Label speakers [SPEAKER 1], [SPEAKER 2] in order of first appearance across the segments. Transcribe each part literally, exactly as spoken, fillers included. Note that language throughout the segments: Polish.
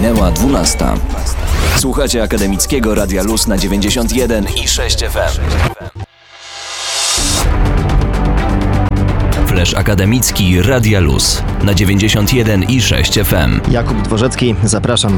[SPEAKER 1] Minęła dwunasta. Słuchacie Akademickiego Radia Luz na dziewięćdziesiąt jeden i sześć F M. Flash Akademicki Radia Luz na dziewięćdziesiąt jeden i sześć F M.
[SPEAKER 2] Jakub Dworzecki, zapraszam.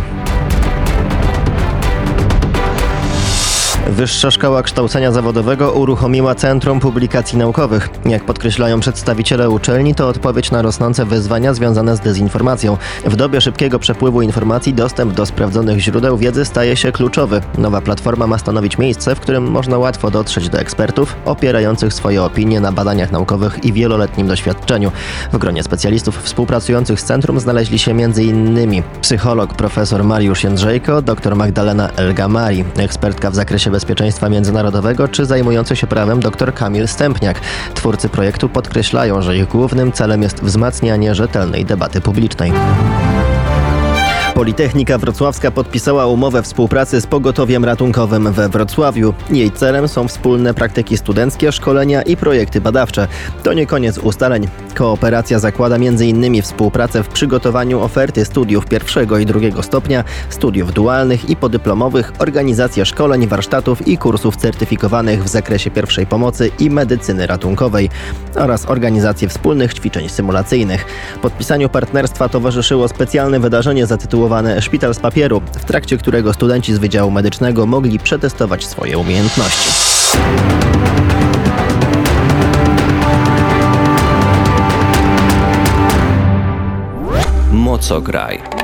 [SPEAKER 2] Wyższa Szkoła Kształcenia Zawodowego uruchomiła Centrum Publikacji Naukowych. Jak podkreślają przedstawiciele uczelni, to odpowiedź na rosnące wyzwania związane z dezinformacją. W dobie szybkiego przepływu informacji dostęp do sprawdzonych źródeł wiedzy staje się kluczowy. Nowa platforma ma stanowić miejsce, w którym można łatwo dotrzeć do ekspertów, opierających swoje opinie na badaniach naukowych i wieloletnim doświadczeniu. W gronie specjalistów współpracujących z centrum znaleźli się m.in. psycholog profesor Mariusz Jędrzejko, dr Magdalena El-Gamari, ekspertka w zakresie bezpieczeństwa międzynarodowego czy zajmujący się prawem dr Kamil Stępniak. Twórcy projektu podkreślają, że ich głównym celem jest wzmacnianie rzetelnej debaty publicznej. Politechnika Wrocławska podpisała umowę współpracy z Pogotowiem Ratunkowym we Wrocławiu. Jej celem są wspólne praktyki studenckie, szkolenia i projekty badawcze. To nie koniec ustaleń. Kooperacja zakłada między innymi współpracę w przygotowaniu oferty studiów pierwszego i drugiego stopnia, studiów dualnych i podyplomowych, organizację szkoleń, warsztatów i kursów certyfikowanych w zakresie pierwszej pomocy i medycyny ratunkowej oraz organizację wspólnych ćwiczeń symulacyjnych. Podpisaniu partnerstwa towarzyszyło specjalne wydarzenie zatytułowane Szpital z papieru, w trakcie którego studenci z Wydziału Medycznego mogli przetestować swoje umiejętności.
[SPEAKER 1] Mocograj.